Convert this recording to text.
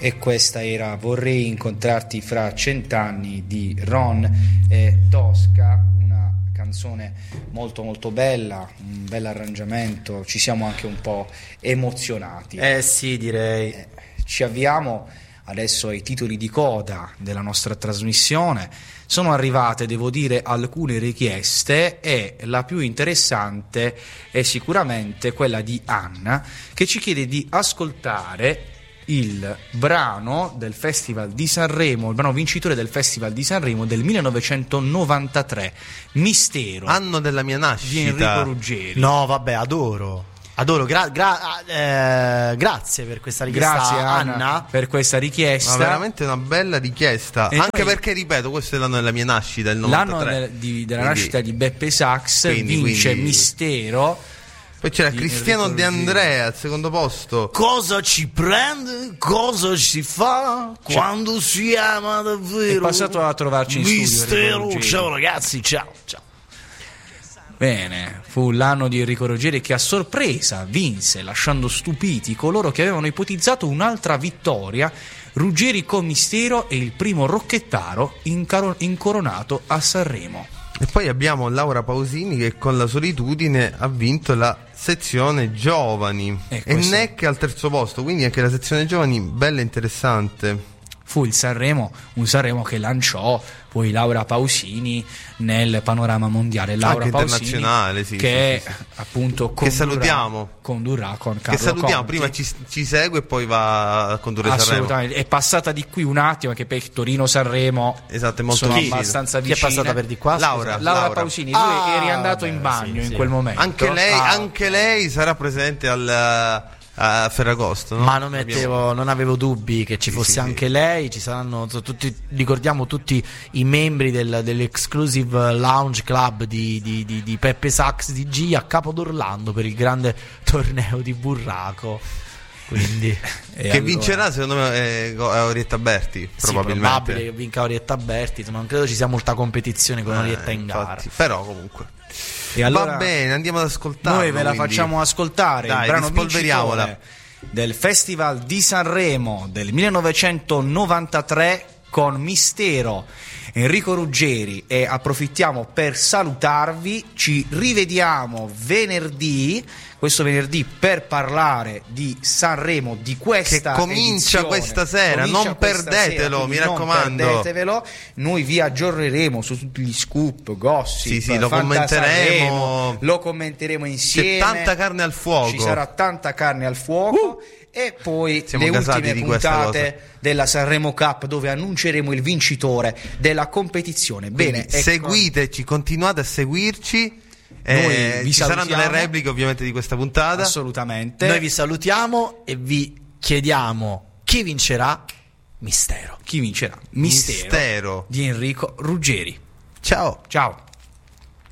E questa era Vorrei incontrarti fra 100 anni di Ron e Tosca, una canzone molto molto bella, un bel arrangiamento, ci siamo anche un po' emozionati. Sì, direi. Ci avviamo adesso ai titoli di coda della nostra trasmissione. Sono arrivate, devo dire, alcune richieste e la più interessante è sicuramente quella di Anna, che ci chiede di ascoltare il brano del Festival di Sanremo, il brano vincitore del Festival di Sanremo del 1993, Mistero, anno della mia nascita, di Enrico Ruggeri. No, vabbè, adoro, grazie per questa richiesta. Grazie Anna per questa richiesta. Ma veramente una bella richiesta. E anche noi, perché, ripeto, questo è l'anno della mia nascita, il 93. L'anno della nascita di Beppe Sax, vince Mistero. Poi c'era Cristiano De Andrea al secondo posto. Cosa ci prende, cosa ci fa quando si ama davvero. È passato a trovarci in Mistero. studio. Ciao ragazzi, ciao. Bene, fu l'anno di Enrico Ruggeri che a sorpresa vinse, lasciando stupiti coloro che avevano ipotizzato un'altra vittoria. Ruggeri con Mistero è il primo rocchettaro incoronato a Sanremo. E poi abbiamo Laura Pausini che con La solitudine ha vinto la sezione giovani e Neck al terzo posto, quindi anche la sezione giovani bella e interessante. Fu il Sanremo, un Sanremo che lanciò poi Laura Pausini nel panorama mondiale. Laura anche Pausini, internazionale, sì, che sì. appunto che salutiamo, condurrà con Carlo che salutiamo. Conti. Prima ci segue e poi va a condurre Sanremo. Assolutamente, è passata di qui un attimo, che per Torino-Sanremo esatto, è molto sono vicino. abbastanza Chi è vicine. passata per di qua? Laura Pausini, tu eri andato in bagno in quel momento. Anche lei sarà presente a Ferragosto, no? Ma non avevo dubbi che ci fosse anche lei. Ci saranno tutti, ricordiamo tutti i membri dell'Exclusive Lounge Club di Peppe Sax DG a Capo d'Orlando per il grande torneo di burraco. Quindi che vincerà secondo me è Orietta Berti, probabilmente. Sì, probabile che vinca Orietta Berti, insomma, non credo ci sia molta competizione con Orietta in gara, però comunque. E allora, va bene, andiamo ad ascoltare. Noi ve la facciamo ascoltare. Dai, il brano rispolveriamola. vincitore del Festival di Sanremo del 1993 con Mistero, Enrico Ruggeri. E approfittiamo per salutarvi. Ci rivediamo questo venerdì per parlare di Sanremo, di questa che comincia edizione. questa sera, non perdetelo, mi raccomando. Non perdetevelo. Noi vi aggiorneremo su tutti gli scoop, gossip, sì, lo commenteremo insieme. C'è tanta carne al fuoco. Ci sarà tanta carne al fuoco. E poi siamo le gasati ultime di questa puntate della Sanremo Cup, dove annunceremo il vincitore della competizione. Bene, seguiteci, continuate a seguirci. Noi ci saranno le repliche ovviamente di questa puntata. Assolutamente. Noi vi salutiamo e vi chiediamo chi vincerà. Mistero. Chi vincerà? Mistero di Enrico Ruggeri. Ciao.